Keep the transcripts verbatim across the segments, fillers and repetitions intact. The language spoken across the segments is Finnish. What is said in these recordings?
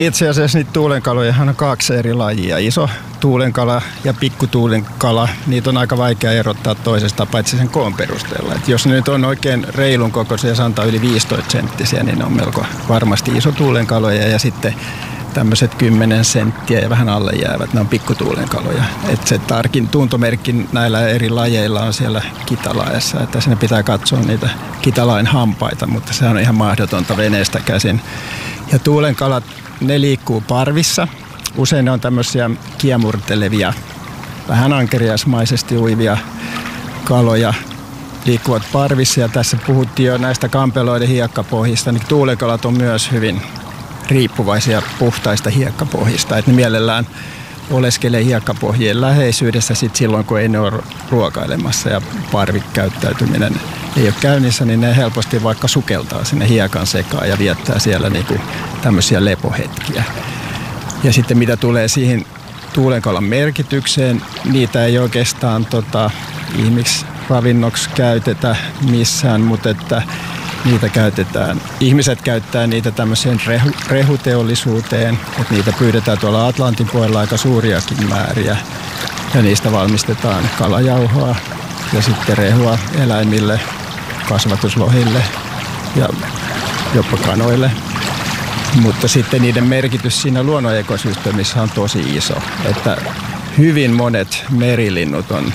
Itse asiassa niitä tuulenkalojahan on kaksi eri lajia. Iso tuulenkala ja pikkutuulenkala, niitä on aika vaikea erottaa toisesta paitsi sen koon perusteella. Et jos ne nyt on oikein reilun kokoisia, sanotaan yli viisitoista senttisiä, niin ne on melko varmasti iso tuulenkaloja ja sitten tämmöiset kymmenen senttiä ja vähän alle jäävät, ne on pikkutuulenkaloja. Et se tarkin tuntomerkki näillä eri lajeilla on siellä kitalaessa, että sinne pitää katsoa niitä kitalain hampaita, mutta se on ihan mahdotonta veneestä käsin. Ja tuulenkalat, ne liikkuu parvissa. Usein ne on tämmöisiä kiemurtelevia, vähän ankeriasmaisesti uivia kaloja, liikkuvat parvissa. Ja tässä puhuttiin jo näistä kampeloiden hiekkapohjista, niin tuulenkalat on myös hyvin riippuvaisia puhtaista hiekkapohjista. Että ne mielellään oleskelee hiekkapohjien läheisyydessä sit silloin, kun ei ne ole ruokailemassa ja parvikäyttäytyminen ei ole käynnissä, niin ne helposti vaikka sukeltaa sinne hiekan sekaan ja viettää siellä niinku tämmöisiä lepohetkiä. Ja sitten mitä tulee siihen tuulenkalan merkitykseen, niitä ei oikeastaan tota, ihmisravinnoksi käytetä missään, mutta että niitä käytetään. Ihmiset käyttää niitä tämmöiseen rehu, rehuteollisuuteen, että niitä pyydetään tuolla Atlantin puolella aika suuriakin määriä ja niistä valmistetaan kalajauhoa ja sitten rehua eläimille, kasvatuslohille ja jopa kanoille. Mutta sitten niiden merkitys siinä luonnonekosysteemissä on tosi iso, että hyvin monet merilinnut on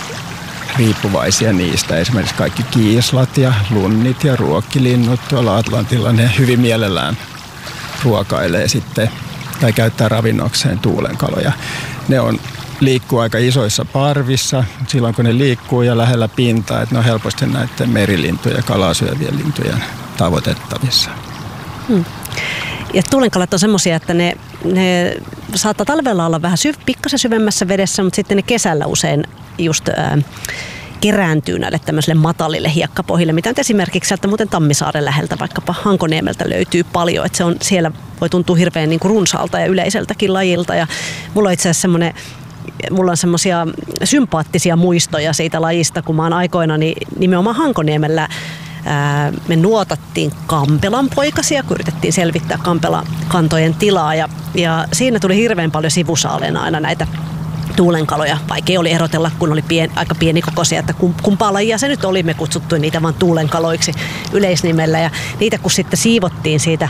riippuvaisia niistä. Esimerkiksi kaikki kiislat ja lunnit ja ruokkilinnut tuolla Atlantilla, ne hyvin mielellään ruokailee sitten tai käyttää ravinnokseen tuulenkaloja. Ne on liikkuu aika isoissa parvissa silloin, kun ne liikkuu ja lähellä pintaa, että ne on helposti näiden merilintujen ja kalaa syövien lintujen tavoitettavissa. Hmm. Ja tuulenkalat on semmoisia, että ne, ne saattaa talvella olla vähän syv, pikkasen syvemmässä vedessä, mutta sitten ne kesällä usein just ää, kerääntyy näille tämmöisille matalille hiekkapohjille, mitä nyt esimerkiksi sieltä muuten Tammisaaren läheltä, vaikkapa Hankoniemeltä löytyy paljon, että se on siellä voi tuntua hirveän niin kuin runsaalta ja yleiseltäkin lajilta. Ja mulla on itse asiassa semmoinen Mulla on semmoisia sympaattisia muistoja siitä lajista, kun mä oon aikoina niin nimenomaan Hankoniemellä ää, me nuotattiin kampelan poikasia, kun yritettiin selvittää kampelakantojen tilaa ja, ja siinä tuli hirveän paljon sivusaaleena aina näitä tuulenkaloja. Vaikea oli erotella, kun oli pien, aika pienikokoisia, että kumpaa lajia se nyt oli. Me kutsuttiin niitä vaan tuulenkaloiksi yleisnimellä ja niitä kun sitten siivottiin siitä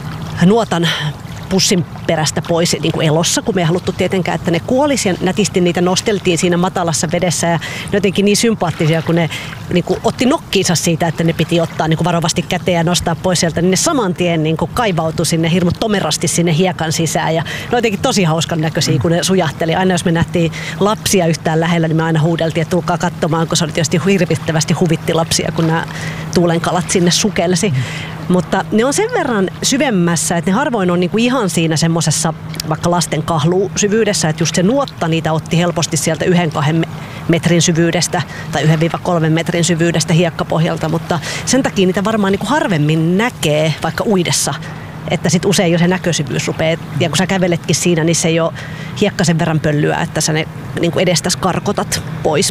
nuotan pussin perästä pois niin kuin elossa, kun me ei haluttu tietenkään, että ne kuolisi ja nätisti niitä nosteltiin siinä matalassa vedessä ja ne jotenkin niin sympaattisia, kun ne niin kuin otti nokkiinsa siitä, että ne piti ottaa niin kuin varovasti käteen ja nostaa pois sieltä, niin ne saman tien niin kuin kaivautui sinne hirmu tomerasti sinne hiekan sisään ja ne jotenkin tosi hauskan näköisiä, kun ne sujahteli. Aina jos me nähtiin lapsia yhtään lähellä, niin me aina huudeltiin, että tulkaa katsomaan, kun se oli tietysti hirvittävästi huvitti lapsia, kun nämä tuulenkalat sinne sukelsi. Mutta ne on sen verran syvemmässä, että ne harvoin on niinku ihan siinä semmoisessa vaikka lasten kahlusyvyydessä, että just se nuotta niitä otti helposti sieltä yhden kahden metrin syvyydestä tai yhden kolmen metrin syvyydestä hiekkapohjalta, mutta sen takia niitä varmaan niinku harvemmin näkee vaikka uidessa, että sit usein jo se näkösyvyys rupeaa, ja kun sä käveletkin siinä, niin se ei ole hiekka sen verran pöllyä, että sä ne niinku edestäs karkotat pois.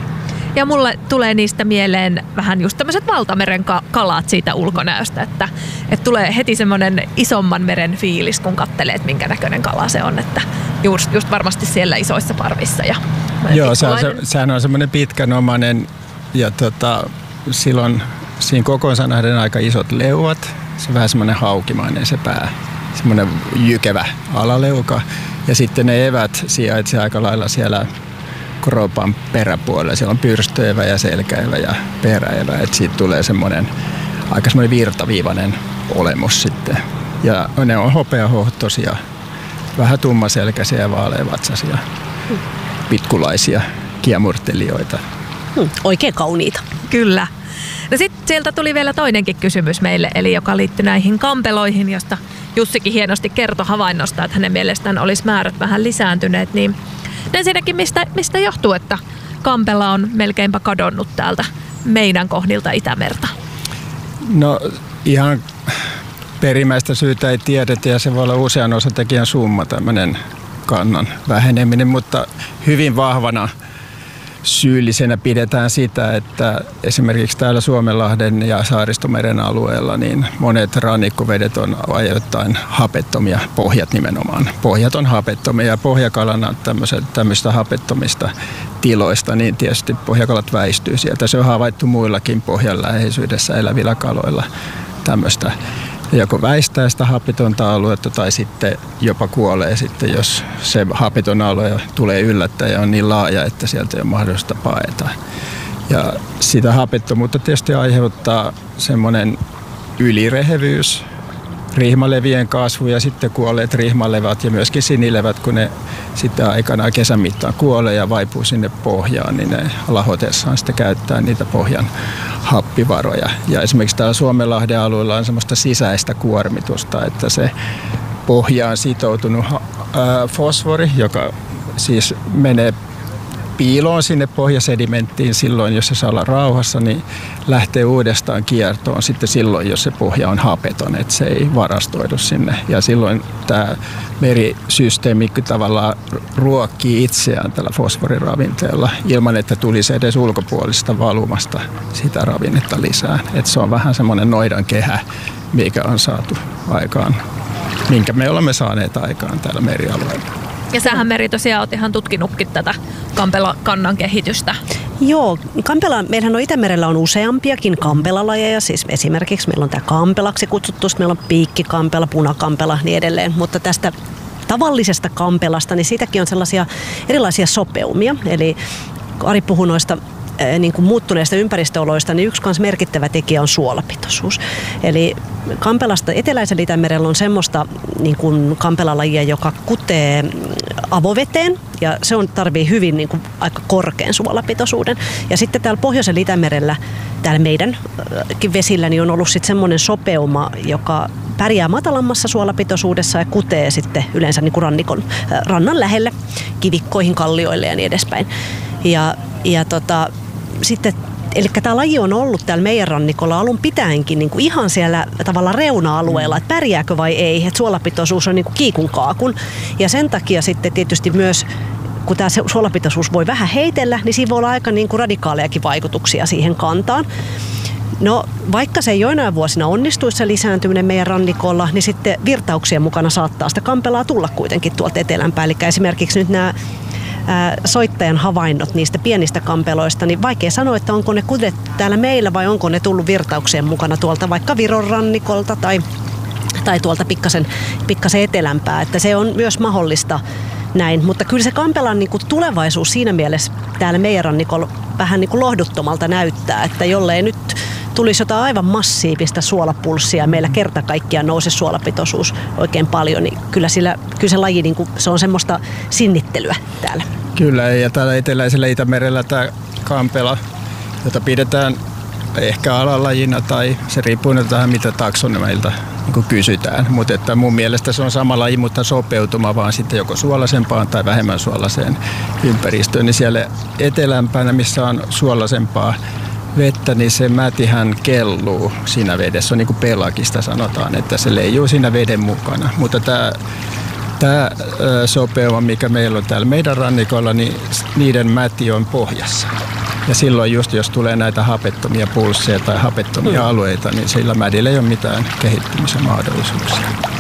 Ja mulle tulee niistä mieleen vähän just tämmöiset valtameren kalat siitä ulkonäöstä, että, että tulee heti semmoinen isomman meren fiilis, kun katselee, että minkä näköinen kala se on, että just, just varmasti siellä isoissa parvissa. Ja joo, se on, se, sehän on semmoinen pitkänomainen ja tota, silloin siinä kokoonsa nähden aika isot leuat, se on vähän semmoinen haukimainen se pää, semmoinen jykevä alaleuka ja sitten ne evät sijaitsee aika lailla siellä kropan peräpuolella. Siellä on pyrstöevä ja selkäevä ja peräevä. Et siitä tulee semmoinen aika semmoinen virtaviivainen olemus sitten. Ja ne on hopeahohtoisia, vähän tummaselkäisiä ja vaaleavatsaisia, pitkulaisia kiemurtelijoita. Hmm, oikein kauniita. Kyllä. No sitten sieltä tuli vielä toinenkin kysymys meille, eli joka liittyi näihin kampeloihin, josta Jussikin hienosti kertoi havainnosta, että hänen mielestään olisi määrät vähän lisääntyneet, niin ensinnäkin mistä, mistä johtuu, että kampela on melkeinpä kadonnut täältä meidän kohdilta Itämerta? No ihan perimmäistä syytä ei tiedetä ja se voi olla usean osatekijän summa tämmöinen kannan väheneminen, mutta hyvin vahvana syyllisenä pidetään sitä, että esimerkiksi täällä Suomenlahden ja Saaristomeren alueella niin monet rannikkovedet on ajoittain hapettomia, pohjat nimenomaan. Pohjat on hapettomia ja pohjakalana tämmöistä hapettomista tiloista, niin tietysti pohjakalat väistyy sieltä. Se on havaittu muillakin pohjan läheisyydessä elävillä kaloilla tämmöistä. Joko väistää sitä hapetonta aluetta tai sitten jopa kuolee sitten, jos se hapeton alue tulee yllättäen ja on niin laaja, että sieltä ei ole mahdollista paeta. Ja sitä hapettomuutta tietysti aiheuttaa semmoinen ylirehevyys, rihmalevien kasvu ja sitten kuolleet rihmalevät ja myöskin sinilevät, kun ne sitten aikanaan kesän mittaan kuolee ja vaipuu sinne pohjaan, niin ne lahotessaan sitten käyttää niitä pohjan happivaroja. Ja esimerkiksi täällä Suomenlahden alueella on semmoista sisäistä kuormitusta, että se pohjaan sitoutunut ää, fosfori, joka siis menee piiloon sinne pohjasedimenttiin silloin, jos se saa olla rauhassa, niin lähtee uudestaan kiertoon sitten silloin, jos se pohja on hapeton, että se ei varastoidu sinne. Ja silloin tämä merisysteemi tavallaan ruokkii itseään tällä fosforiravinteella ilman, että tulisi edes ulkopuolista valumasta sitä ravinnetta lisää. Että se on vähän semmoinen noidan kehä, mikä on saatu aikaan, minkä me olemme saaneet aikaan täällä merialueella. Ja sähän Meri tosiaan oot ihan tutkinutkin tätä kampelakannan kehitystä. Joo, kampela, meillähän on Itämerellä on useampiakin kampelalajeja, siis esimerkiksi meillä on tämä kampelaksi kutsuttu, meillä on piikkikampela, punakampela niin edelleen, mutta tästä tavallisesta kampelasta, niin siitäkin on sellaisia erilaisia sopeumia, eli Ari puhui noista niin kuin muuttuneista ympäristöoloista, niin yksi kans merkittävä tekijä on suolapitoisuus. Eli kampelasta eteläisellä Itämerellä on semmoista niin kuin kampelalajia, joka kutee avoveteen, ja se on, tarvii hyvin niin kuin, aika korkean suolapitoisuuden. Ja sitten täällä pohjoisella Itämerellä, täällä meidänkin vesillä, niin on ollut sitten semmoinen sopeuma, joka pärjää matalammassa suolapitoisuudessa ja kutee sitten yleensä niin kuin rannikon, rannan lähelle, kivikkoihin, kallioille ja niin edespäin. Ja, ja tota, sitten, eli tämä laji on ollut täällä meidän rannikolla alun pitäenkin niin kuin ihan siellä tavallaan reuna-alueella, että pärjääkö vai ei, että suolapitoisuus on niin kuin kiikun kaakun. Ja sen takia sitten tietysti myös, kun tämä suolapitoisuus voi vähän heitellä, niin siinä voi olla aika niin kuin radikaalejakin vaikutuksia siihen kantaan. No, vaikka se ei joinain vuosina onnistuisi se lisääntyminen meidän rannikolla, niin sitten virtauksien mukana saattaa sitä kampelaa tulla kuitenkin tuolta etelämpää. Eli esimerkiksi nyt nämä soittajan havainnot niistä pienistä kampeloista, niin vaikea sanoa, että onko ne kudet täällä meillä vai onko ne tullut virtauksien mukana tuolta vaikka Viron rannikolta tai, tai tuolta pikkasen, pikkasen etelämpää. Että se on myös mahdollista näin, mutta kyllä se kampelan niin kuin tulevaisuus siinä mielessä täällä meidän rannikolla vähän niin kuin lohduttomalta näyttää, että jollei nyt tulisi jotain aivan massiivista suolapulssia ja meillä kerta kaikkiaan nouse suolapitoisuus oikein paljon, niin kyllä, sillä, kyllä se laji niin kuin, se on semmoista sinnittelyä täällä. Kyllä, ja täällä eteläisellä Itämerellä tämä kampela, jota pidetään ehkä alalajina tai se riippuu nyt tähän, mitä taksonomeilta niin kysytään. Mutta että mun mielestä se on sama laji, mutta sopeutuma vaan sitten joko suolaisempaan tai vähemmän suolaiseen ympäristöön. Niin siellä etelämpänä, missä on suolaisempaa vettä, niin se mätihän kelluu siinä vedessä. Se on niin kuin pelakista sanotaan, että se leijuu siinä veden mukana. Mutta tämä Tämä sopeuma, mikä meillä on täällä meidän rannikolla, niin niiden mäti on pohjassa. Ja silloin just jos tulee näitä hapettomia pulsseja tai hapettomia mm. alueita, niin sillä mädillä ei ole mitään kehittymisen mahdollisuuksia.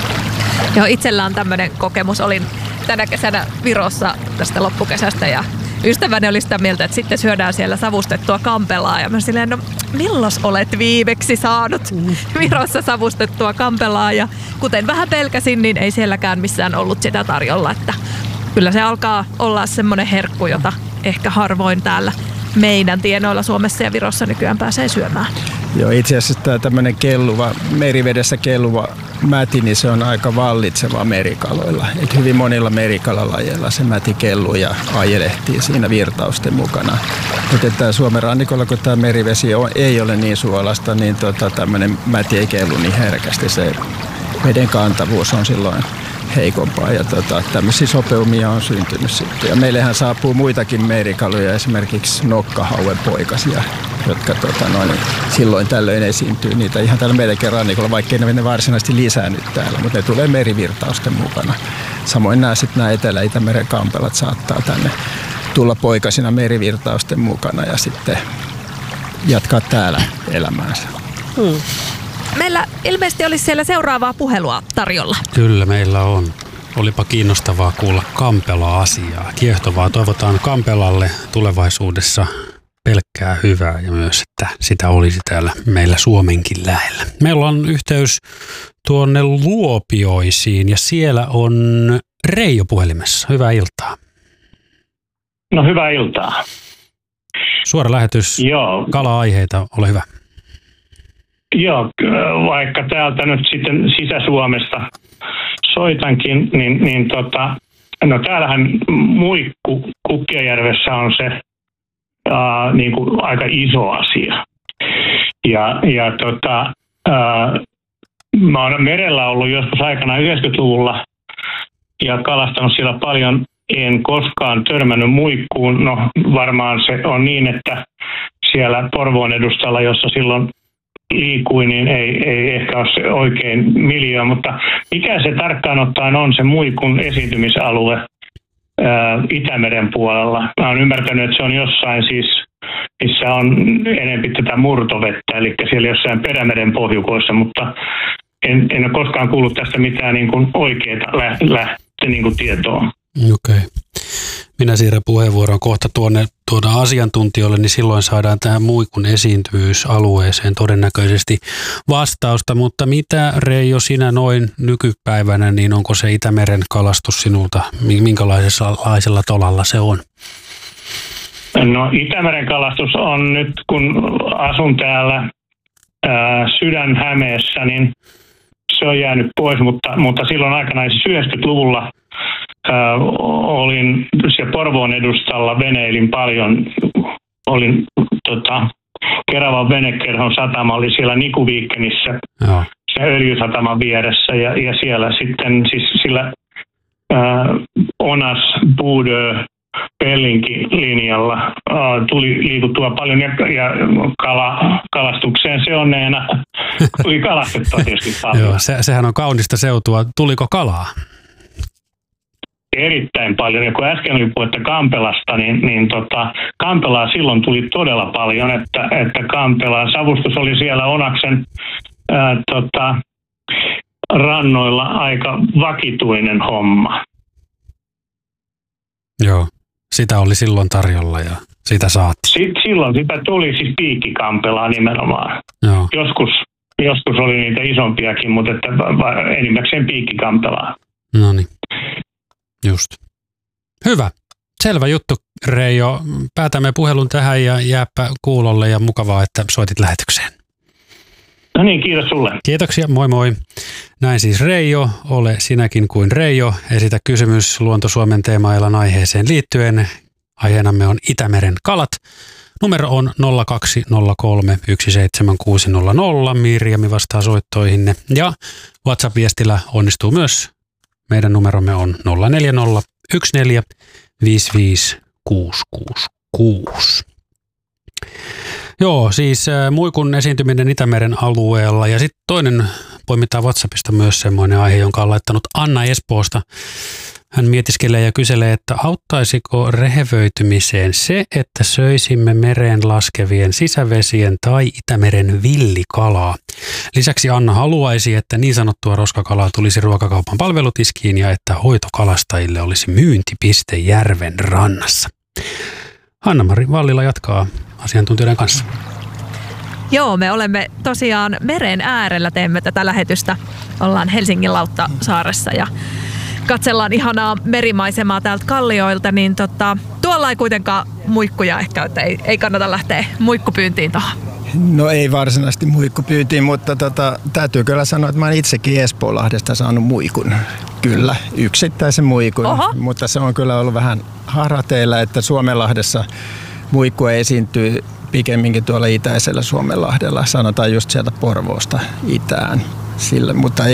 Joo, itsellä on tämmöinen kokemus. Olin tänä kesänä Virossa tästä loppukesästä ja ystäväni oli sitä mieltä, että sitten syödään siellä savustettua kampelaa. Ja mä silleen, no milloin olet viimeksi saanut Virossa savustettua kampelaa? Ja kuten vähän pelkäsin, niin ei sielläkään missään ollut sitä tarjolla. Että kyllä se alkaa olla semmoinen herkku, jota ehkä harvoin täällä meidän tienoilla Suomessa ja Virossa nykyään pääsee syömään. Joo, itse asiassa tämä tämmöinen kelluva, merivedessä kelluva mäti, niin se on aika vallitseva merikaloilla. Et hyvin monilla merikalalajeilla se mäti kelluu ja ajelehtii siinä virtausten mukana. Mutta Suomen rannikolla, kun tämä merivesi on, ei ole niin suolasta, niin tota, tämmöinen mäti ei kellu niin herkästi. Se veden kantavuus on silloin heikompaa ja tota, tämmöisiä sopeumia on syntynyt sitten. Ja meillähän saapuu muitakin merikaloja, esimerkiksi nokkahauen poikasia, jotka tota, noin, silloin tällöin esiintyy niitä ihan täällä meidänkin rannikolla, vaikkei ne varsinaisesti lisäänny täällä, mutta ne tulee merivirtausten mukana. Samoin nämä, sit nämä Etelä-Itämeren kampelat saattaa tänne tulla poikasina merivirtausten mukana ja sitten jatkaa täällä elämäänsä. Hmm. Meillä ilmeisesti olisi siellä seuraavaa puhelua tarjolla. Kyllä meillä on. Olipa kiinnostavaa kuulla Kampela-asiaa. Kiehtovaa. Toivotaan Kampelalle tulevaisuudessa pelkkää hyvää ja myös, että sitä olisi täällä meillä Suomenkin lähellä. Meillä on yhteys tuonne Luopioisiin ja siellä on Reijo puhelimessa. Hyvää iltaa. No hyvää iltaa. Suora lähetys. Joo. Kala-aiheita, ole hyvä. Joo, vaikka täältä nyt sitten Sisä-Suomesta soitankin, niin, niin tota, no täällähän muikku Kukkijärvessä on se ää, niin kuin aika iso asia. Ja, ja tota, ää, mä oon merellä ollut joskus aikana yhdeksänkymmentäluvulla ja kalastanut siellä paljon. En koskaan törmännyt muikkuun. No varmaan se on niin, että siellä Porvoon edustalla, jossa silloin liikui, niin ei, ei ehkä ole se oikein miljoona, mutta mikä se tarkkaan ottaen on se muikun esiintymisalue ää, Itämeren puolella? Mä oon ymmärtänyt, että se on jossain siis, missä on enemmän tätä murtovettä, eli siellä jossain Perämeren pohjukoissa, mutta en, en ole koskaan kuullut tästä mitään niin kuin oikeaa lähtö, lähtö, niin kuin tietoa. Okei. Okay. Minä siirrän puheenvuoron kohta tuonne tuoda asiantuntijoille, niin silloin saadaan tähän muikun esiintyvyysalueeseen todennäköisesti vastausta. Mutta mitä, Reijo, sinä noin nykypäivänä, niin onko se Itämeren kalastus sinulta, minkälaisella tolalla se on? No Itämeren kalastus on nyt, kun asun täällä ää, Sydän-Hämeessä, niin se on jäänyt pois, mutta, mutta silloin aikanaan siis yhdeksänkymmentäluvulla ää, olin siellä Porvoon edustalla, veneilin paljon, olin tota, Keravan venekerhon satama, oli siellä Nikuviikkenissä, se öljysataman vieressä ja, ja siellä sitten siis sillä ää, Onas, Buudö, Pellinki-linjalla ää, tuli liikuttua paljon ja, ja kala, kalastukseen seonneena tuli kalastettua tietysti paljon. Joo, se, sehän on kaunista seutua. Tuliko kalaa? Erittäin paljon. Ja kun äsken oli puhetta Kampelasta, niin, niin tota, Kampelaa silloin tuli todella paljon, että, että Kampelan savustus oli siellä Onaksen ää, tota, rannoilla aika vakituinen homma. Joo, sitä oli silloin tarjolla ja sitä saatiin. Silloin sitä tuli siis piikkikampelaa nimenomaan. Joo. Joskus, joskus oli niitä isompiakin, mutta että enimmäkseen piikkikampelaa. No niin, just. Hyvä. Selvä juttu, Reijo. Päätämme puhelun tähän ja jääpä kuulolle ja mukavaa, että soitit lähetykseen. No niin, kiitos sulle. Kiitoksia, moi moi. Näin siis Reijo, ole sinäkin kuin Reijo. Esitä kysymys Luonto Suomen teema-illan aiheeseen liittyen. Aiheenamme on Itämeren kalat. Numero on nolla kaksi nolla kolme yksi seitsemän kuusi nolla nolla. Mirjami vastaa soittoihinne. Ja WhatsApp-viestillä onnistuu myös. Meidän numeromme on nolla neljä nolla yksi neljä viisi viisi kuusi kuusi kuusi. Joo, siis muikun esiintyminen Itämeren alueella ja sitten toinen poimitaan WhatsAppista myös semmoinen aihe, jonka on laittanut Anna Espoosta. Hän mietiskelee ja kyselee, että auttaisiko rehevöitymiseen se, että söisimme mereen laskevien sisävesien tai Itämeren villikalaa. Lisäksi Anna haluaisi, että niin sanottua roskakalaa tulisi ruokakaupan palvelutiskiin ja että hoitokalastajille olisi myyntipiste järven rannassa. Hanna-Mari Vallila jatkaa asiantuntijoiden kanssa. Joo, me olemme tosiaan meren äärellä, teemme tätä lähetystä. Ollaan Helsingin Lauttasaaressa ja katsellaan ihanaa merimaisemaa täältä kallioilta, niin tota, tuolla ei kuitenkaan muikkuja ehkä, että ei, ei kannata lähteä muikkupyyntiin tuohon. No ei varsinaisesti muikkupyyntiin, mutta tota, täytyy kyllä sanoa, että mä olen itsekin Espoolahdesta saanut muikun. Kyllä, yksittäisen muikun, Oho. Mutta se on kyllä ollut vähän harateilla, että Suomenlahdessa muikkua esiintyy pikemminkin tuolla itäisellä Suomenlahdella, sanotaan just sieltä Porvoosta itään. Sillä, mutta ei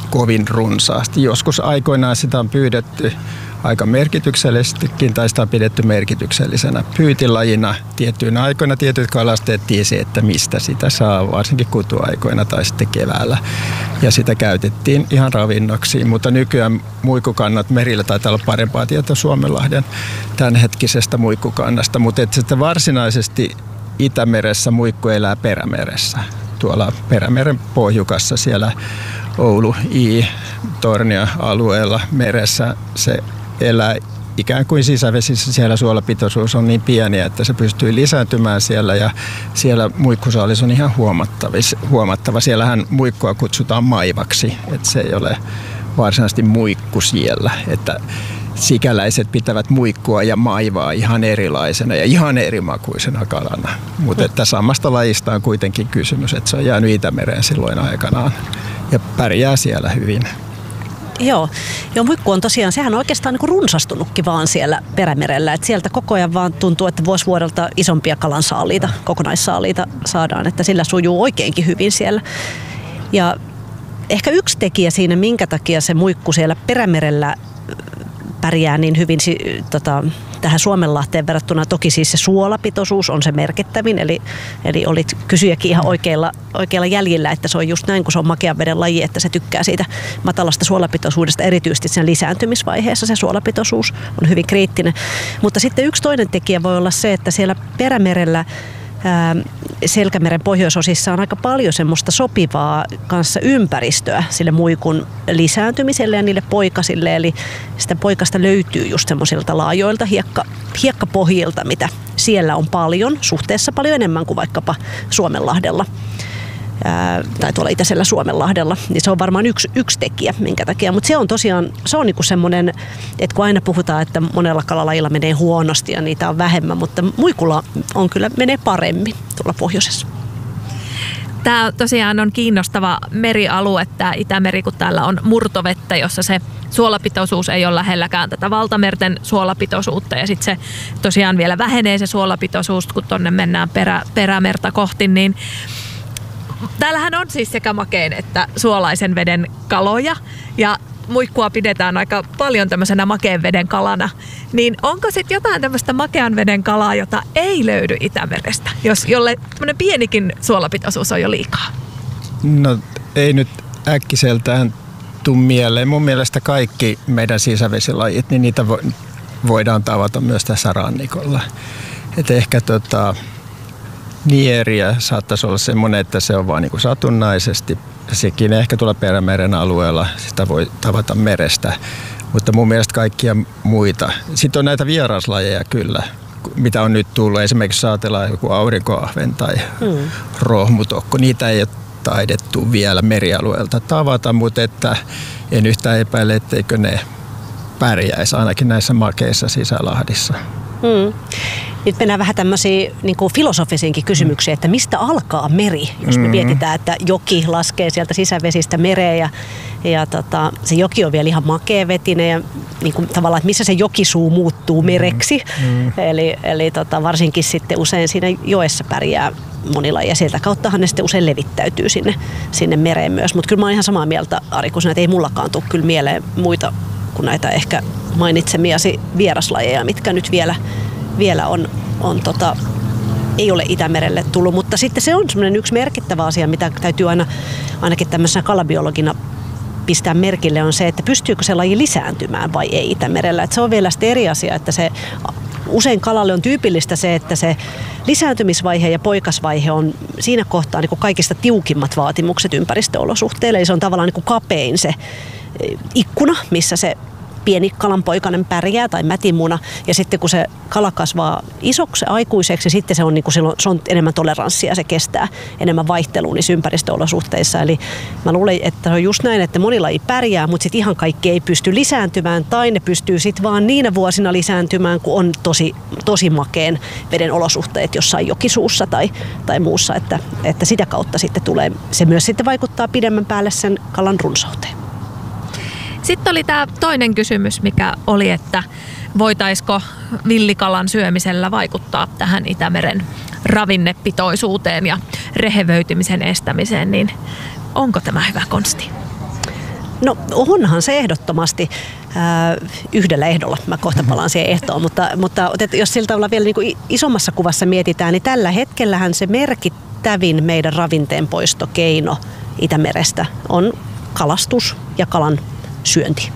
kovin runsaasti. Joskus aikoinaan sitä on pyydetty aika merkityksellisestikin, tai sitä on pidetty merkityksellisenä pyytilajina. Tiettyinä aikoina tietyt kalastajat tiesi, että mistä sitä saa, varsinkin kutuaikoina tai sitten keväällä. Ja sitä käytettiin ihan ravinnoksi, mutta nykyään muikkukannat merillä taitaa olla parempaa tietoa Suomenlahden tämänhetkisestä muikkukannasta, mutta että sitten varsinaisesti Itämeressä muikku elää perämeressä. Tuolla Perämeren pohjukassa siellä Oulu, I, Tornio alueella meressä se elää ikään kuin sisävesissä. Siellä suolapitoisuus on niin pieni, että se pystyy lisääntymään siellä ja siellä muikkusaalis on ihan huomattava. Siellähän muikkua kutsutaan maivaksi, että se ei ole varsinaisesti muikku siellä, että sikäläiset pitävät muikkua ja maivaa ihan erilaisena ja ihan erimakuisena kalana. Mutta että samasta lajista on kuitenkin kysymys, että se on jäänyt Itämereen silloin aikanaan ja pärjää siellä hyvin. Joo, Joo muikku on tosiaan, sehän on oikeastaan niin kuin runsastunutkin vaan siellä Perämerellä. Et sieltä koko ajan vaan tuntuu, että vuosi vuodelta isompia kalan saaliita, kokonaissaaliita saadaan, että sillä sujuu oikeinkin hyvin siellä. Ja ehkä yksi tekijä siinä, minkä takia se muikku siellä Perämerellä pärjää niin hyvin tota, tähän Suomenlahteen verrattuna. Toki siis se suolapitoisuus on se merkittävin, eli, eli olit kysyjäkin ihan oikeilla, oikeilla jäljillä, että se on just näin, kun se on makean veden laji, että se tykkää siitä matalasta suolapitoisuudesta, erityisesti sen lisääntymisvaiheessa se suolapitoisuus on hyvin kriittinen. Mutta sitten yksi toinen tekijä voi olla se, että siellä Perämerellä Selkämeren pohjoisosissa on aika paljon semmoista sopivaa kanssa ympäristöä sille muikun lisääntymiselle ja niille poikasille. Eli sitä poikasta löytyy just semmoisilta laajoilta hiekka, hiekkapohjilta, mitä siellä on paljon, suhteessa paljon enemmän kuin vaikkapa Suomenlahdella. Ää, tai tuolla itäisellä Suomenlahdella, niin se on varmaan yksi, yksi tekijä, minkä takia. Mutta se on tosiaan, se on niinku semmoinen, että kun aina puhutaan, että monella kalalajilla menee huonosti ja niitä on vähemmän, mutta muikulla on kyllä, menee paremmin tuolla pohjoisessa. Tämä tosiaan on kiinnostava merialue, tämä Itämeri, kun täällä on murtovettä, jossa se suolapitoisuus ei ole lähelläkään tätä valtamerten suolapitoisuutta. Ja sitten se tosiaan vielä vähenee se suolapitoisuus, kun tuonne mennään perä, perämerta kohti, niin täällähän on siis sekä makeen että suolaisen veden kaloja ja muikkua pidetään aika paljon tämmöisenä makeen veden kalana. Niin onko sitten jotain tämmöistä makean veden kalaa, jota ei löydy Itämerestä, jos jolle tämmöinen pienikin suolapitoisuus on jo liikaa? No ei nyt äkkiseltään tule mieleen. Mun mielestä kaikki meidän sisävesilajit, niin niitä vo- voidaan tavata myös tässä rannikolla. Et ehkä tota... nieriä saattaisi olla semmoinen, että se on vaan niin kuin satunnaisesti. Sekin ehkä tuolla Perämeren alueella sitä voi tavata merestä, mutta mun mielestä kaikkia muita. Sitten on näitä vieraslajeja kyllä, mitä on nyt tullut. Esimerkiksi saatellaan joku aurinkoahven tai mm. rohmutokko. Niitä ei ole taidettu vielä merialueelta tavata, mutta että en yhtään epäile, etteikö ne pärjäisi ainakin näissä makeissa sisälahdissa. Mm. Nyt mennään vähän tämmöisiin niin kuin filosofisiinkin kysymyksiin, että mistä alkaa meri, jos me mm-hmm. mietitään, että joki laskee sieltä sisävesistä mereen ja, ja tota, se joki on vielä ihan makeavetinen ja niin kuin, tavallaan, että missä se jokisuu muuttuu mereksi. Mm-hmm. Eli, eli tota, varsinkin sitten usein siinä joessa pärjää monilla ja sieltä kauttahan ne sitten usein levittäytyy sinne, sinne mereen myös. Mutta kyllä mä oon ihan samaa mieltä, Ari, kun että ei mullakaan tule kyllä mieleen muita kuin näitä ehkä mainitsemiasi vieraslajeja, mitkä nyt vielä vielä on, on tota, ei ole Itämerelle tullut, mutta sitten se on semmoinen yksi merkittävä asia, mitä täytyy aina ainakin tämmöisenä kalabiologina pistää merkille, on se, että pystyykö se laji lisääntymään vai ei Itämerellä. Et se on vielä sitten eri asia, että se usein kalalle on tyypillistä se, että se lisääntymisvaihe ja poikasvaihe on siinä kohtaa niin kuin kaikista tiukimmat vaatimukset ympäristöolosuhteille, eli se on tavallaan niin kuin kapein se ikkuna, missä se pieni kalanpoikainen pärjää tai mätimuna, ja sitten kun se kala kasvaa isoksi aikuiseksi, sitten se on, niin kuin silloin, se on enemmän toleranssia, se kestää enemmän vaihtelua niissä ympäristöolosuhteissa. Eli mä luulen, että on just näin, että moni laji pärjää, mutta sitten ihan kaikki ei pysty lisääntymään, tai ne pystyy sitten vaan niinä vuosina lisääntymään, kun on tosi, tosi makeen veden olosuhteet jossain jokisuussa tai, tai muussa, että, että sitä kautta sitten tulee, se myös sitten vaikuttaa pidemmän päälle sen kalan runsauteen. Sitten oli tämä toinen kysymys, mikä oli, että voitaisiko villikalan syömisellä vaikuttaa tähän Itämeren ravinnepitoisuuteen ja rehevöitymisen estämiseen, niin onko tämä hyvä konsti? No onhan se ehdottomasti äh, yhdellä ehdolla. Mä kohta palaan siihen ehtoon, mutta, mutta otet, jos sillä tavalla vielä niin kuin isommassa kuvassa mietitään, niin tällä hetkellähän se merkittävin meidän ravinteenpoistokeino Itämerestä on kalastus ja kalan syönti.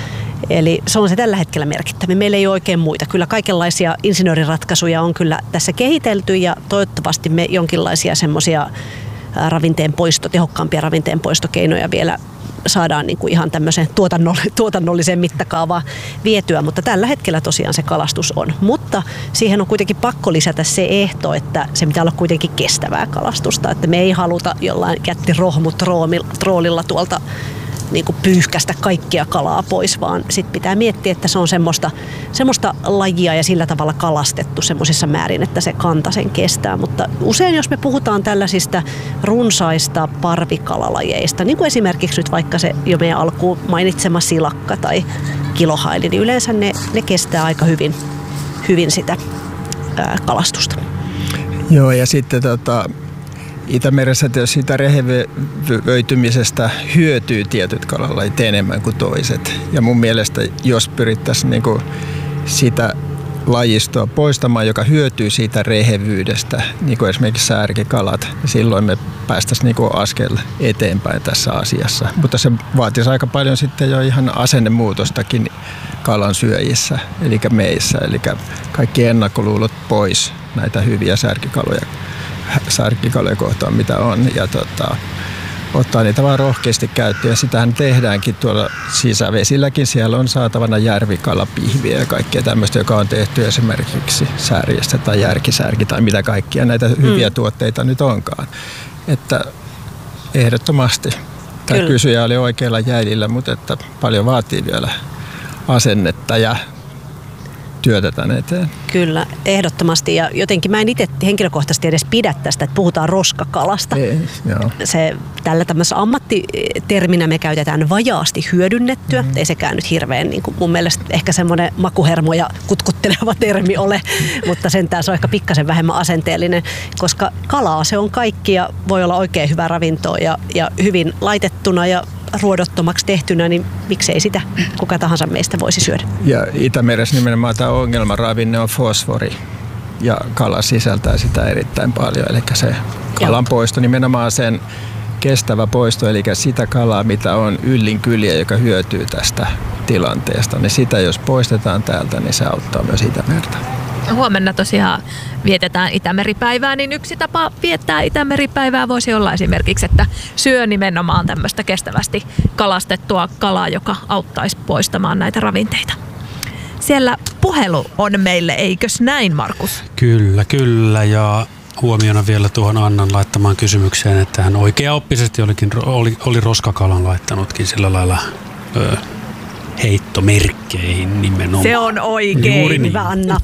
Eli se on se tällä hetkellä merkittävä. Meillä ei ole oikein muita. Kyllä kaikenlaisia insinööriratkaisuja on kyllä tässä kehitelty ja toivottavasti me jonkinlaisia semmoisia ravinteen poisto, tehokkaampia ravinteen poistokeinoja vielä saadaan niin kuin ihan tämmöiseen tuotannolliseen mittakaavaan vietyä, mutta tällä hetkellä tosiaan se kalastus on. Mutta siihen on kuitenkin pakko lisätä se ehto, että se pitää olla kuitenkin kestävää kalastusta, että me ei haluta jollain jättirohmutroolilla tuolta niin kuin pyyhkästä kaikkia kalaa pois, vaan sit pitää miettiä, että se on semmoista, semmoista lajia ja sillä tavalla kalastettu semmoisissa määrin, että se kanta sen kestää. Mutta usein jos me puhutaan tällaisista runsaista parvikalalajeista, niin kuin esimerkiksi nyt vaikka se jo meidän alkuun mainitsema silakka tai kilohaili, niin yleensä ne, ne kestää aika hyvin, hyvin sitä ää, kalastusta. Joo, ja sitten tota, Itämeressä jos siitä rehevöitymisestä hyötyy tietyt kalalajit enemmän kuin toiset. Ja mun mielestä jos pyrittäisiin niinku sitä lajistoa poistamaan, joka hyötyy siitä rehevyydestä, niin kuin esimerkiksi särkikalat, niin silloin me päästäisiin niinku askel eteenpäin tässä asiassa. Mutta se vaatisi aika paljon sitten jo ihan asennemuutostakin kalan syöjissä, eli meissä, eli kaikki ennakkoluulot pois näitä hyviä särkikaloja. särkikaloja kohtaan, mitä on, ja tota, ottaa niitä vaan rohkeasti käyttöön. Ja sitähän tehdäänkin tuolla sisävesilläkin. Siellä on saatavana järvikalapihviä ja kaikkea tämmöistä, joka on tehty esimerkiksi särjestä tai järkisärki tai mitä kaikkia näitä hyviä mm. tuotteita nyt onkaan. Että ehdottomasti tämä Kyllä. kysyjä oli oikealla jäljellä, mutta että paljon vaatii vielä asennetta ja työtä tämän eteen. Kyllä, ehdottomasti. Ja jotenkin mä en itse henkilökohtaisesti edes pidä tästä, että puhutaan roskakalasta. Ei, joo. Se, tällä tämmöisessä ammattiterminä me käytetään vajaasti hyödynnettyä. Mm-hmm. Ei sekään nyt hirveän niin kuin mun mielestä ehkä semmoinen makuhermoja kutkutteleva termi ole, mutta sentään se on ehkä pikkasen vähemmän asenteellinen, koska kalaa se on kaikki ja voi olla oikein hyvä ravintoa ja, ja hyvin laitettuna ja ruodottomaksi tehtynä, niin miksei sitä kuka tahansa meistä voisi syödä. Ja Itämeressä nimenomaan tämä ongelmaravinne on fosfori ja kala sisältää sitä erittäin paljon. Eli se kalan poisto, nimenomaan sen kestävä poisto, eli sitä kalaa, mitä on yllin kyliä, joka hyötyy tästä tilanteesta, niin sitä jos poistetaan täältä, niin se auttaa myös Itämerta. Huomenna tosiaan vietetään Itämeripäivää, niin yksi tapa viettää Itämeripäivää voisi olla esimerkiksi, että syö nimenomaan tämmöistä kestävästi kalastettua kalaa, joka auttaisi poistamaan näitä ravinteita. Siellä puhelu on meille, eikös näin, Markus? Kyllä, kyllä, ja huomiona vielä tuohon Annan laittamaan kysymykseen, että hän oikeaoppisesti olikin, oli, oli roskakalan laittanutkin sillä lailla öö, heittomerkkeihin nimenomaan. Se on oikein, niin. Hyvä Anna.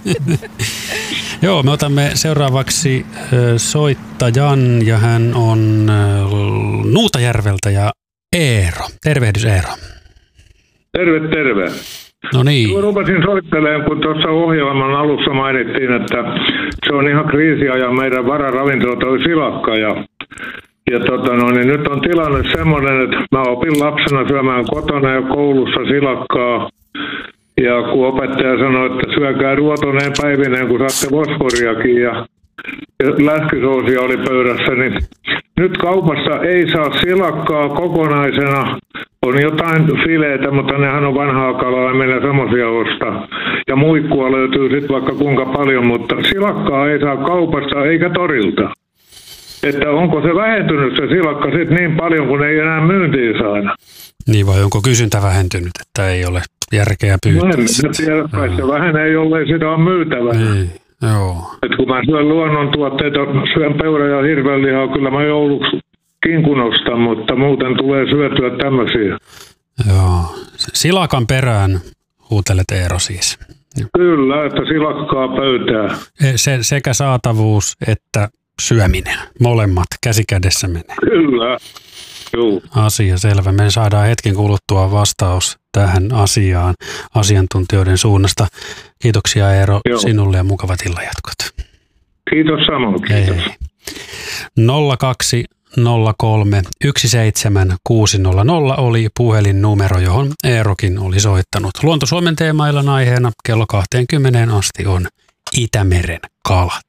Joo, me otamme seuraavaksi soittajan ja hän on Nuutajärveltä ja Eero. Tervehdys Eero. Terve, terve. No niin. Mä rupesin soittelemaan, kun tuossa ohjelman alussa mainittiin, että se on ihan kriisiajan meidän vararavintola toi silakka ja Ja tota no, niin nyt on tilanne semmoinen, että mä opin lapsena syömään kotona ja koulussa silakkaa. Ja kun opettaja sanoi, että syökää ruotoneen päivineen, kun saatte fosforiakin ja, ja läskysoosia oli pöydässä, niin nyt kaupassa ei saa silakkaa kokonaisena. On jotain fileitä, mutta nehän on vanhaa kalaa ja meillä semmoisia ostaa. Ja muikkua löytyy sitten vaikka kuinka paljon, mutta silakkaa ei saa kaupasta eikä torilta. Että onko se vähentynyt se silakka sitten niin paljon, kun ei enää myyntiin saada? Niin vai onko kysyntä vähentynyt, että ei ole järkeä pyytää? No en tiedä, kai se vähenee, jollei sitä on myytävä. Niin, joo. Et kun mä syön luonnontuotteita, syön peura- ja hirvenlihaa, kyllä mä jouluksi kinkun ostan, mutta muuten tulee syötyä tämmöisiä. Joo. Silakan perään huutelet Eero siis. Kyllä, että silakkaa pöytää. Se, sekä saatavuus että syöminen. Molemmat käsi kädessä menee. Kyllä. Joo. Asia selvä. Me saadaan hetken kuluttua vastaus tähän asiaan asiantuntijoiden suunnasta. Kiitoksia Eero Joo. sinulle ja mukavat illanjatkot. Kiitos samoin. Kiitos. Hei, hei. nolla kaksi nolla kolme yksi seitsemän kuusi nolla nolla oli puhelinnumero, johon Eerokin oli soittanut. Luonto Suomen teemaillan aiheena kello kaksikymmentä asti on Itämeren kalat.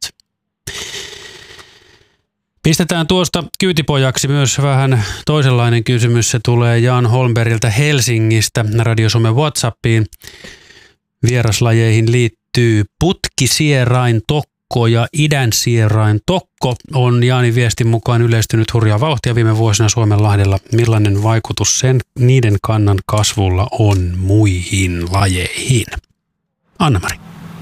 Pistetään tuosta kyytipojaksi myös vähän toisenlainen kysymys. Se tulee Jan Holmbergiltä Helsingistä Radio Suomen WhatsAppiin. Vieraslajeihin liittyy putkisierain tokko ja idänsierain tokko on Jaanin viestin mukaan yleistynyt hurjaa vauhtia viime vuosina Suomenlahdella. Millainen vaikutus sen niiden kannan kasvulla on muihin lajeihin? Anna-Mari.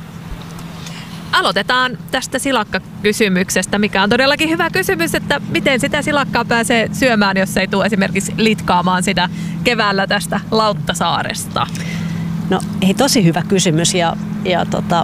Aloitetaan tästä silakkakysymyksestä, mikä on todellakin hyvä kysymys, että miten sitä silakkaa pääsee syömään, jos ei tule esimerkiksi litkaamaan sitä keväällä tästä Lauttasaaresta. No ei, tosi hyvä kysymys ja, ja tota,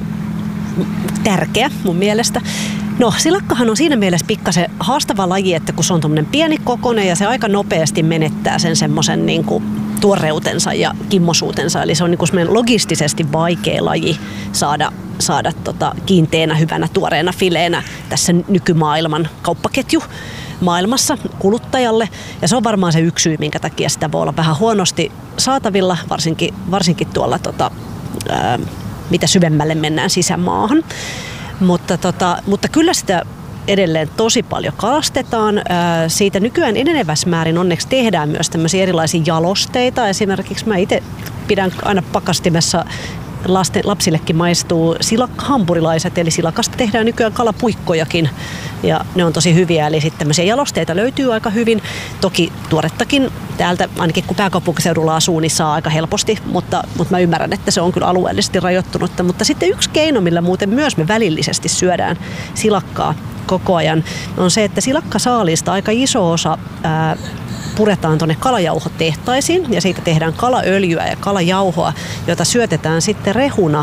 tärkeä mun mielestä. No silakkahan on siinä mielessä pikkasen haastava laji, että kun se on tommonen pieni kokoinen ja se aika nopeasti menettää sen semmoisen niin kuin tuoreutensa ja kimmosuutensa. Eli se on niin kuin semmoinen logistisesti vaikea laji saada, saada tota kiinteänä, hyvänä, tuoreena fileenä tässä nykymaailman kauppaketju maailmassa kuluttajalle. Ja se on varmaan se yksi syy, minkä takia sitä voi olla vähän huonosti saatavilla, varsinkin, varsinkin tuolla tota, ää, mitä syvemmälle mennään sisämaahan. Mutta, tota, mutta kyllä sitä edelleen tosi paljon kalastetaan. Siitä nykyään enenevässä määrin onneksi tehdään myös tämmöisiä erilaisia jalosteita. Esimerkiksi mä itse pidän aina pakastimessa, lasten, lapsillekin maistuu silakkahampurilaiset, eli silakasta tehdään nykyään kalapuikkojakin ja ne on tosi hyviä. Eli sitten tämmöisiä jalosteita löytyy aika hyvin. Toki tuorettakin täältä, ainakin kun pääkaupunkiseudulla asuu, niin saa aika helposti, mutta, mutta mä ymmärrän, että se on kyllä alueellisesti rajoittunutta. Mutta sitten yksi keino, millä muuten myös me välillisesti syödään silakkaa koko ajan, on se, että silakkasaalista aika iso osa ää, puretaan tuonne kalajauhotehtaisiin ja siitä tehdään kalaöljyä ja kalajauhoa, jota syötetään sitten rehuna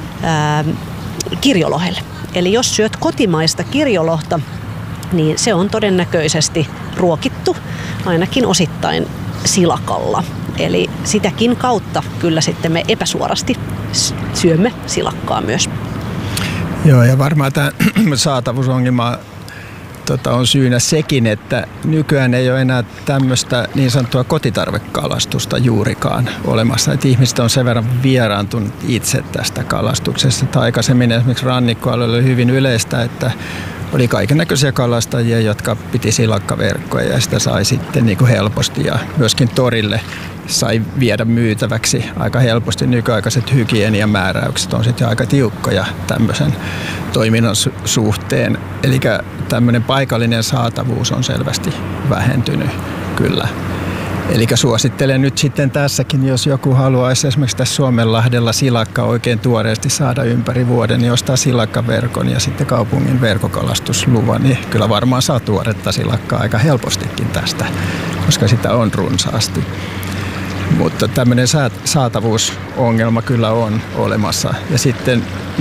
ää, kirjolohelle. Eli jos syöt kotimaista kirjolohta, niin se on todennäköisesti ruokittu ainakin osittain silakalla. Eli sitäkin kautta kyllä sitten me epäsuorasti syömme silakkaa myös. Joo, ja varmaan tämä saatavuusongelma tota, on syynä sekin, että nykyään ei ole enää tämmöistä niin sanottua kotitarvekalastusta juurikaan olemassa. Että ihmiset on sen verran vieraantunut itse tästä kalastuksesta. Tai aikaisemmin esimerkiksi rannikkoalueella oli hyvin yleistä, että oli kaikennäköisiä kalastajia, jotka piti silakkaverkkoja ja sitä sai sitten niin kuin helposti ja myöskin torille sai viedä myytäväksi aika helposti. Nykyaikaiset hygieniamääräykset on sitten aika tiukkoja tämmöisen toiminnan su- suhteen. Eli tämmöinen paikallinen saatavuus on selvästi vähentynyt kyllä. Eli suosittelen nyt sitten tässäkin, jos joku haluaisi esimerkiksi tässä Suomenlahdella silakka oikein tuoreesti saada ympäri vuoden, niin ostaa silakkaverkon ja sitten kaupungin verkkokalastusluvan, niin kyllä varmaan saa tuoretta silakkaa aika helpostikin tästä, koska sitä on runsaasti. Mutta tämmöinen saatavuusongelma kyllä on olemassa. Ja sitten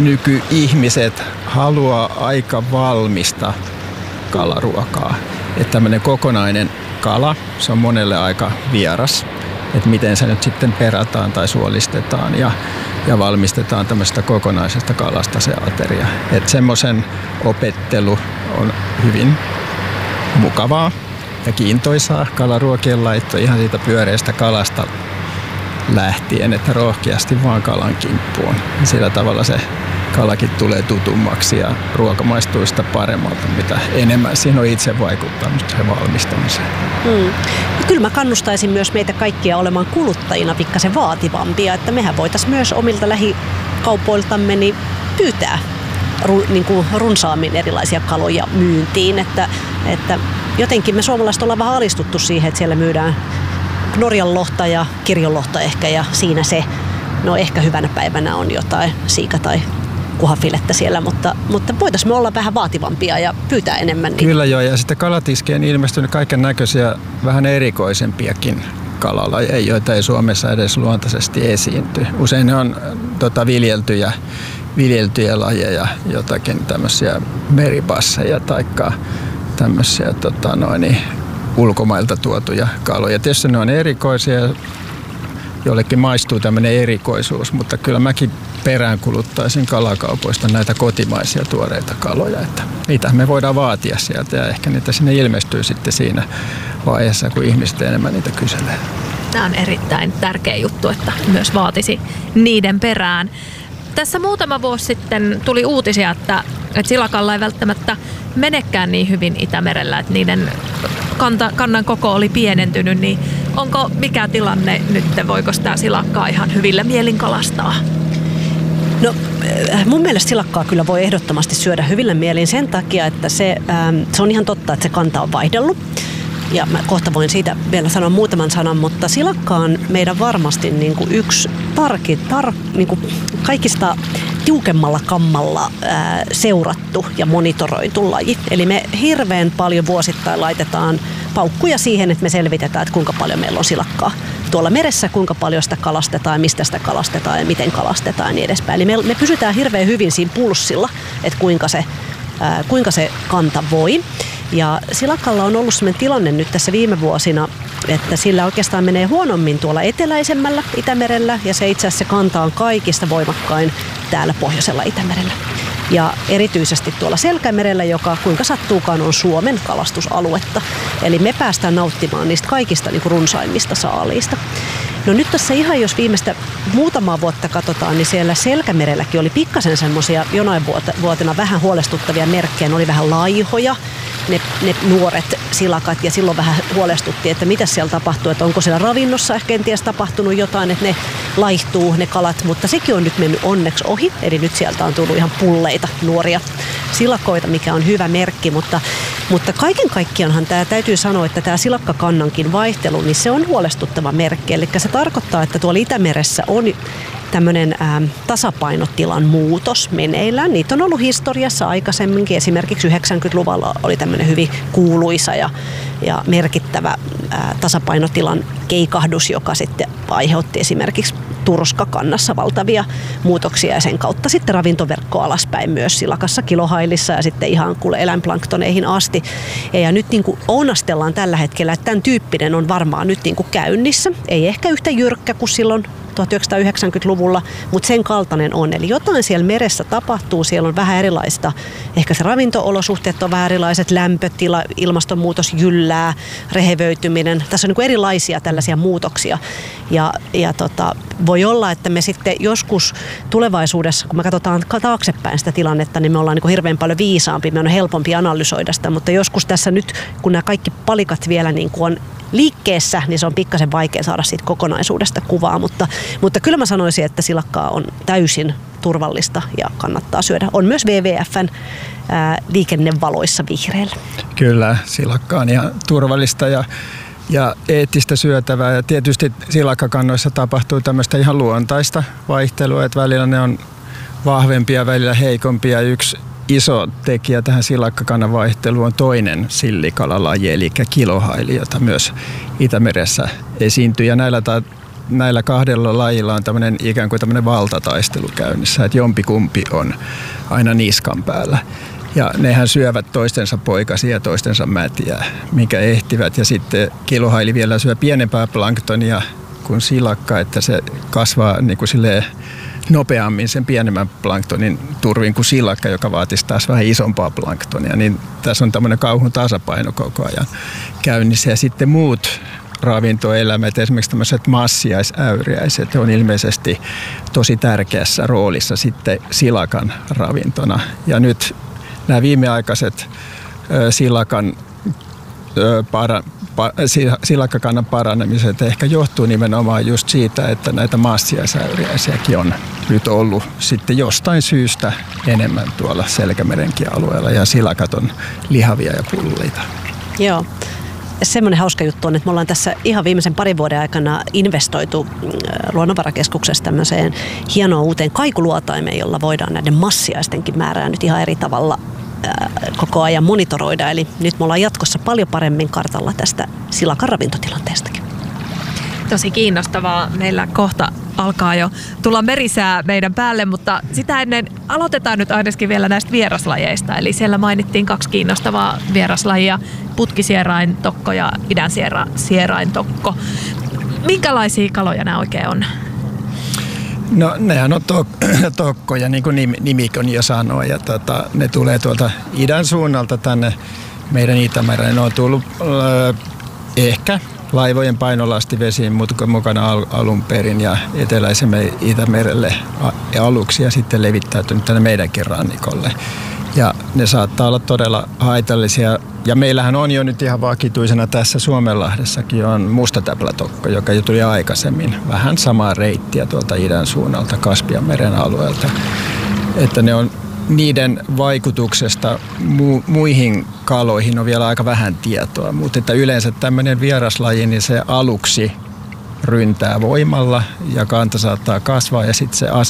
nykyihmiset haluaa aika valmista kalaruokaa. Että tämmöinen kokonainen kala, se on monelle aika vieras, että miten se nyt sitten perataan tai suolistetaan ja, ja valmistetaan tämmöistä kokonaisesta kalasta se ateria. Että semmoisen opettelu on hyvin mukavaa ja kiintoisaa kalaruokien laitto ihan siitä pyöreästä kalasta lähtien, että rohkeasti vaan kalan kimppuun. Sillä tavalla se kalakin tulee tutummaksi ja ruoka maistuu sitä paremmalta, mitä enemmän siinä on itse vaikuttanut sen valmistamiseen. Mm. Kyllä mä kannustaisin myös meitä kaikkia olemaan kuluttajina pikkasen vaativampia, että mehän voitaisiin myös omilta lähikaupoiltamme niin pyytää ru, niin kuin runsaammin erilaisia kaloja myyntiin, että, että jotenkin me suomalaiset ollaan vähän alistuttu siihen, että siellä myydään Norjan lohta ja kirjonlohta ehkä ja siinä se, no ehkä hyvänä päivänä on jotain siika- tai kuhafilettä siellä, mutta, mutta voitaisiin me olla vähän vaativampia ja pyytää enemmän. Niin. Kyllä joo, ja sitten kalatiskeen on ilmestynyt kaiken näköisiä vähän erikoisempiakin kalalajeja, joita ei Suomessa edes luontaisesti esiinty. Usein ne on tota, viljeltyjä, viljeltyjä lajeja, jotakin tämmöisiä meribasseja tai tämmöisiä tota, noin, ulkomailta tuotuja kaloja. Tietysti ne on erikoisia. jollekin maistuu tämmöinen erikoisuus, mutta kyllä mäkin peräänkuluttaisin kalakaupoista näitä kotimaisia tuoreita kaloja, että mitä me voidaan vaatia sieltä ja ehkä niitä sinne ilmestyy sitten siinä vaiheessa, kun ihmiset enemmän niitä kyselee. Tämä on erittäin tärkeä juttu, että myös vaatisi niiden perään. Tässä muutama vuosi sitten tuli uutisia, että, että silakalla ei välttämättä menekään niin hyvin Itämerellä, että niiden kanta, kannan koko oli pienentynyt, niin onko mikä tilanne nyt, voiko sitä silakkaa ihan hyvillä mielin kalastaa? No mun mielestä silakkaa kyllä voi ehdottomasti syödä hyvillä mielin sen takia, että se, ähm, se on ihan totta, että se kanta on vaihdellut. Ja mä kohta voin siitä vielä sanoa muutaman sanan, mutta silakka on meidän varmasti niin kuin yksi tarki, tar, niin kuin kaikista tiukemmalla kammalla ää, seurattu ja monitoroitu laji. Eli me hirveän paljon vuosittain laitetaan paukkuja siihen, että me selvitetään, että kuinka paljon meillä on silakkaa tuolla meressä, kuinka paljon sitä kalastetaan, mistä sitä kalastetaan ja miten kalastetaan ja niin edespäin. Eli me, me pysytään hirveän hyvin siinä pulssilla, että kuinka se, ää, kuinka se kanta voi. Ja silakalla on ollut sellainen tilanne nyt tässä viime vuosina, että sillä oikeastaan menee huonommin tuolla eteläisemmällä Itämerellä ja se itse asiassa kanta on kaikista voimakkain täällä pohjoisella Itämerellä. Ja erityisesti tuolla Selkämerellä, joka kuinka sattuukaan on Suomen kalastusaluetta. Eli me päästään nauttimaan niistä kaikista niin kuin runsaimmista saaliista. No nyt tässä ihan jos viimeistä muutamaa vuotta katsotaan, niin siellä Selkämerelläkin oli pikkasen semmoisia jonain vuotena vähän huolestuttavia merkkejä. Ne oli vähän laihoja, ne, ne nuoret silakat, ja silloin vähän huolestuttiin, että mitä siellä tapahtuu, että onko siellä ravinnossa ehkä kenties tapahtunut jotain, että ne laihtuu ne kalat, mutta sekin on nyt mennyt onneksi ohi, eli nyt sieltä on tullut ihan pulleita nuoria silakoita, mikä on hyvä merkki, mutta, mutta kaiken kaikkiaanhan tämä täytyy sanoa, että tämä silakkakannankin vaihtelu, niin se on huolestuttava merkki, eli se tarkoittaa, että tuolla Itämeressä on tämmöinen ää, tasapainotilan muutos meneillään. Niitä on ollut historiassa aikaisemminkin. Esimerkiksi yhdeksänkymmentäluvulla oli tämmöinen hyvin kuuluisa ja, ja merkittävä ää, tasapainotilan keikahdus, joka sitten aiheutti esimerkiksi turskakannassa valtavia muutoksia ja sen kautta sitten ravintoverkko alaspäin myös silakassa, kilohailissa ja sitten ihan kuule eläinplanktoneihin asti. Ja nyt niin kuin ounastellaan tällä hetkellä, että tämän tyyppinen on varmaan nyt niin kuin käynnissä. Ei ehkä yhtä jyrkkä kuin silloin tuhatyhdeksänsataayhdeksänkymmentäluvulla, mutta sen kaltainen on. Eli jotain siellä meressä tapahtuu, siellä on vähän erilaista, ehkä se ravinto-olosuhteet on vähän erilaiset, lämpötila, ilmastonmuutos jyllää, rehevöityminen. Tässä on niin kuin erilaisia tällaisia muutoksia. Ja, ja tota, voi olla, että me sitten joskus tulevaisuudessa, kun me katsotaan taaksepäin sitä tilannetta, niin me ollaan niin kuin hirveän paljon viisaampi, me on helpompi analysoida sitä, mutta joskus tässä nyt, kun nämä kaikki palikat vielä niin kuin on liikkeessä, niin se on pikkasen vaikea saada siitä kokonaisuudesta kuvaa, mutta, mutta kyllä mä sanoisin, että silakkaa on täysin turvallista ja kannattaa syödä. On myös W W F:n ää, liikennevaloissa vihreällä. Kyllä, silakka on ihan turvallista ja, ja eettistä syötävää ja tietysti silakkakannoissa tapahtuu tämmöistä ihan luontaista vaihtelua, että välillä ne on vahvempia, välillä heikompia. Yksi iso tekijä tähän silakkakannan vaihteluun on toinen sillikalalaji, eli kilohaili, jota myös Itämeressä esiintyy. Ja näillä, ta- näillä kahdella lajilla on tämmöinen ikään kuin tämmöinen valtataistelu käynnissä, että jompikumpi on aina niskan päällä. Ja nehän syövät toistensa poikasia ja toistensa mätiä, minkä ehtivät. Ja sitten kilohaili vielä syö pienempää planktonia kuin silakka, että se kasvaa niin kuin silleen nopeammin sen pienemmän planktonin turvin kuin silakka, joka vaatisi taas vähän isompaa planktonia. Niin tässä on tämmöinen kauhun tasapaino koko ajan käynnissä. Ja sitten muut ravintoeläimet, esimerkiksi tämmöiset massiaisäyriäiset, on ilmeisesti tosi tärkeässä roolissa sitten silakan ravintona. Ja nyt nämä viimeaikaiset ö, silakan ö, para, pa, silakkakannan paranemiset ehkä johtuu nimenomaan just siitä, että näitä massiaisäyriäisiäkin on nyt ollut sitten jostain syystä enemmän tuolla Selkämerenkin alueella ja silakat on lihavia ja pulleita. Joo. Semmoinen hauska juttu on, että me ollaan tässä ihan viimeisen parin vuoden aikana investoitu Luonnonvarakeskuksessa tämmöiseen hienoon uuteen kaikuluotaimeen, jolla voidaan näiden massiaistenkin määrää nyt ihan eri tavalla koko ajan monitoroida. Eli nyt me ollaan jatkossa paljon paremmin kartalla tästä silakan ravintotilanteestakin. Tosi kiinnostavaa. Meillä kohta alkaa jo tulla merisää meidän päälle, mutta sitä ennen aloitetaan nyt ainakin vielä näistä vieraslajeista. Eli siellä mainittiin kaksi kiinnostavaa vieraslajia, putkisieraintokko ja idänsieraintokko. minkälaisia kaloja nämä oikein on? No nehän on tok- tokkoja, niin kuin nimikon jo sanoi, ja tota, ne tulee tuolta idän suunnalta tänne meidän Itämereen. Ne on tullut äh, ehkä laivojen painolastivesiin mukana al- alun perin ja eteläisemme Itämerelle a- aluksi ja sitten levittäytynyt tänne meidänkin rannikolle. Ja ne saattaa olla todella haitallisia. Ja meillähän on jo nyt ihan vakituisena tässä Suomenlahdessakin on mustatäplätokko, joka jo tuli aikaisemmin. Vähän samaa reittiä tuolta idän suunnalta Kaspianmeren alueelta. Että ne on niiden vaikutuksesta mu- muihin kaloihin on vielä aika vähän tietoa. Mutta että yleensä tämmöinen vieraslaji, niin se aluksi ryntää voimalla ja kanta saattaa kasvaa ja sitten se